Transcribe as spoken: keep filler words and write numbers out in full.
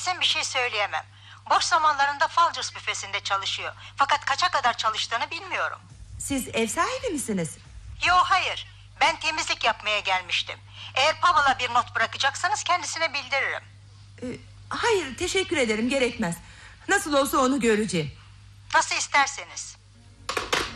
Kesin bir şey söyleyemem. Boş zamanlarında Folgers büfesinde çalışıyor. Fakat kaça kadar çalıştığını bilmiyorum. Siz ev sahibi misiniz? Yo, hayır. Ben temizlik yapmaya gelmiştim. Eğer Pavel'a bir not bırakacaksanız kendisine bildiririm. Ee, hayır, teşekkür ederim, gerekmez. Nasıl olsa onu göreceğim. Nasıl isterseniz.